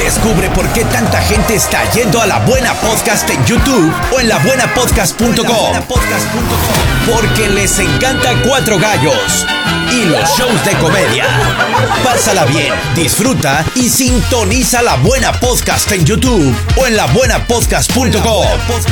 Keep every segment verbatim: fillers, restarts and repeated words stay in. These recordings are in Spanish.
Descubre por qué tanta gente está yendo a La Buena Podcast en YouTube o en la buena podcast punto com. Porque les encanta Cuatro Gallos y los shows de comedia. Pásala bien, disfruta y sintoniza La Buena Podcast en YouTube o en la buena podcast punto com.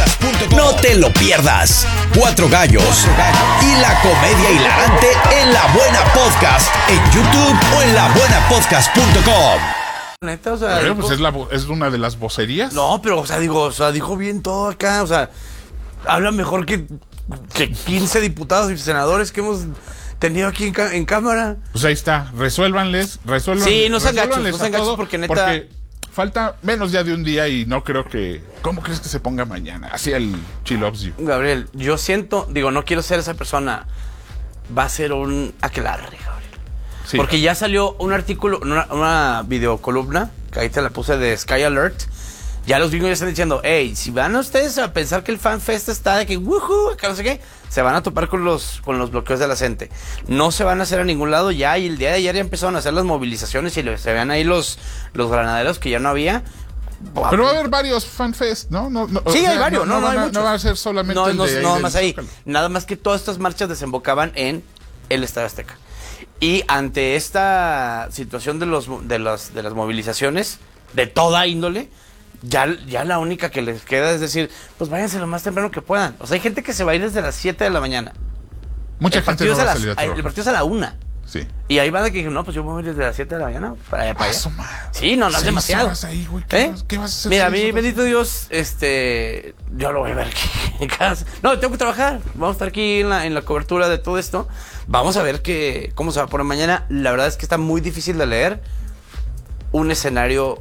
No te lo pierdas. Cuatro Gallos y la comedia hilarante en La Buena Podcast en YouTube o en la buena podcast punto com. Neta, o sea, pero, dijo, pues es, la, es una de las vocerías. No, pero, o sea, digo, o sea, dijo bien todo acá, o sea, habla mejor que, que quince diputados y senadores que hemos tenido aquí en, en cámara. Pues ahí está, resuélvanles, resuelvan. Sí, no sean gachos, resuélvanles no sean a gachos todo, porque neta... Porque falta menos ya de un día y no creo que... ¿Cómo crees que se ponga mañana? Así el She Loves You. Gabriel, yo siento, digo, no quiero ser esa persona, va a ser un aquelarre, Gabriel. Sí. Porque ya salió un artículo, una, una videocolumna, que ahí te la puse de Sky Alert. Ya los gringos ya están diciendo, hey, si van ustedes a pensar que el FanFest está de que, woohoo, que no sé qué, se van a topar con los, con los bloqueos de la gente. No se van a hacer a ningún lado ya, y el día de ayer ya empezaron a hacer las movilizaciones y se vean ahí los, los granaderos que ya no había. Pero va a haber varios FanFest, ¿no? no, no sí, o sea, hay varios, no, no, no, hay a, muchos. No va a ser solamente no, el no, de ahí no, del más ahí. Zócalo. Nada más que todas estas marchas desembocaban en el Estadio Azteca. Y ante esta situación de los de las de las movilizaciones de toda índole, ya, ya la única que les queda es decir, pues váyanse lo más temprano que puedan. O sea, hay gente que se va a ir desde las siete de la mañana. Mucha el gente no va a las, salir a trabajar. El partido es a la una. Sí. Y ahí va de que no, pues yo me voy desde las siete de la mañana para allá, para allá. Ah, sí, no, no es demasiado. Ahí, güey. ¿Qué, ¿Eh? vas, ¿Qué vas a hacer? Mira, a mí, bendito Dios, este, yo lo voy a ver aquí en casa. No, tengo que trabajar. Vamos a estar aquí en la, en la cobertura de todo esto. Vamos a ver que, cómo se va a poner mañana. La verdad es que está muy difícil de leer un escenario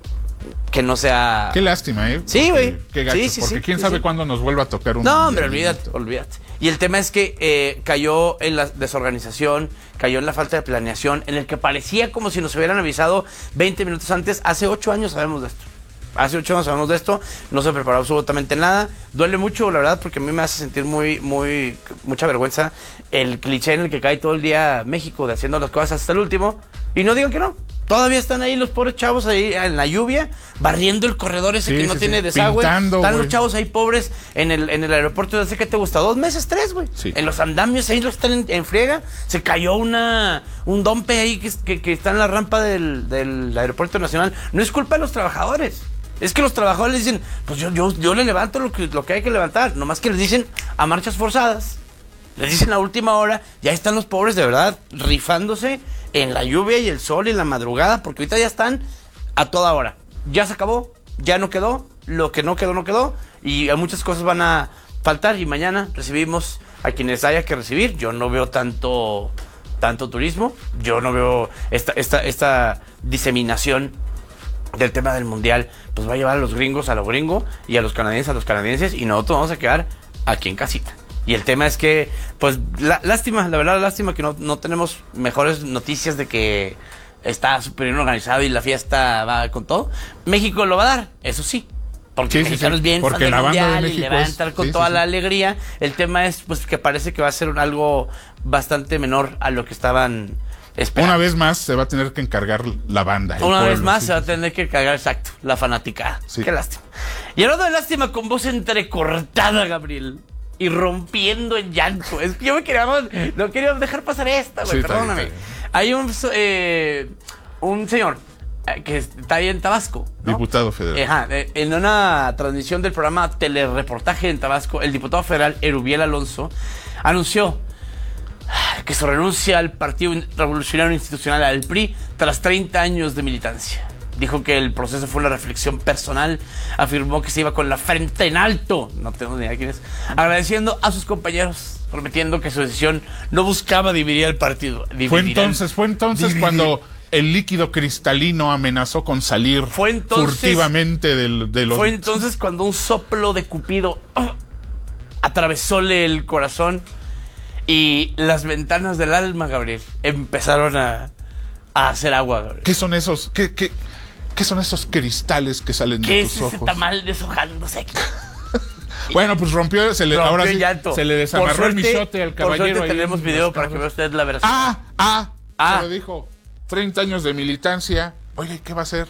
que no sea... Qué lástima, ¿eh? Sí, güey. Qué gacho, sí, sí, porque sí, quién sí, sabe sí. cuándo nos vuelva a tocar un... No, hombre, olvídate, olvídate. Y el tema es que eh, cayó en la desorganización, cayó en la falta de planeación, en el que parecía como si nos hubieran avisado veinte minutos antes. Hace ocho años sabemos de esto. Hace ocho años sabemos de esto, no se preparó absolutamente nada. Duele mucho, la verdad, porque a mí me hace sentir muy, muy, mucha vergüenza el cliché en el que cae todo el día México de haciendo las cosas hasta el último. Y no digan que no. Todavía están ahí los pobres chavos ahí en la lluvia, barriendo el corredor ese sí, que no sí, tiene sí. desagüe. Pintando, están wey. Los chavos ahí pobres en el, en el aeropuerto de hace que te gusta, dos meses, tres, güey. Sí. En los andamios ahí los están en, en friega. Se cayó una un dompe ahí que, que, que está en la rampa del, del aeropuerto nacional. No es culpa de los trabajadores. Es que los trabajadores les dicen, pues yo, yo, yo le levanto lo que, lo que hay que levantar. Nomás que les dicen a marchas forzadas. Les dicen a última hora, ya están los pobres de verdad rifándose en la lluvia y el sol y la madrugada, porque ahorita ya están a toda hora. Ya se acabó, ya no quedó, lo que no quedó, no quedó, y muchas cosas van a faltar, y mañana recibimos a quienes haya que recibir. Yo no veo tanto, tanto turismo, yo no veo esta, esta, esta diseminación del tema del mundial, pues va a llevar a los gringos a los gringos y a los canadienses a los canadienses, y nosotros vamos a quedar aquí en casita. Y el tema es que, pues, la, lástima, la verdad, lástima que no, no tenemos mejores noticias de que está súper bien organizado y la fiesta va con todo. México lo va a dar, eso sí. Porque sí, el mexicano sí, es bien porque fan del mundial de y le va a entrar es, con sí, toda sí, la sí. alegría. El tema es, pues, que parece que va a ser algo bastante menor a lo que estaban esperando. Una vez más se va a tener que encargar la banda. Una pueblo, vez más sí, se va a sí. tener que encargar, exacto, la fanaticada. Sí. Qué lástima. Y hablando de lástima, con voz entrecortada, Gabriel. Y rompiendo en llanto. Es que yo me quería, no quería dejar pasar esta, güey, Sí, perdóname. está bien, está bien. Hay un, eh, un señor eh, que está ahí en Tabasco, ¿no? Diputado federal. Ajá, eh, en una transmisión del programa Telereportaje en Tabasco, el diputado federal Erubiel Alonso anunció que se renuncia al Partido Revolucionario Institucional, al P R I, tras treinta años de militancia. Dijo que el proceso fue una reflexión personal. Afirmó que se iba con la frente en alto. No tengo ni idea quién es. Agradeciendo a sus compañeros, prometiendo que su decisión no buscaba dividir al partido. Fue entonces, fue entonces dividir. Cuando el líquido cristalino amenazó con salir fue entonces, furtivamente del, de los... Fue entonces cuando un soplo de Cupido oh, atravesóle el corazón y las ventanas del alma, Gabriel, empezaron a, a hacer agua, Gabriel. ¿Qué son esos? ¿Qué, qué? ¿Qué son esos cristales que salen ¿Qué de tus es ojos? ese tamal deshojándose? Bueno, pues rompió, se le, rompió ahora sí, llanto. se le desamarró suerte, el michote al caballero. Por suerte ahí tenemos video para que vea usted la versión. Ah, ah, ah. se lo dijo. treinta años de militancia. Oye, ¿qué va a hacer?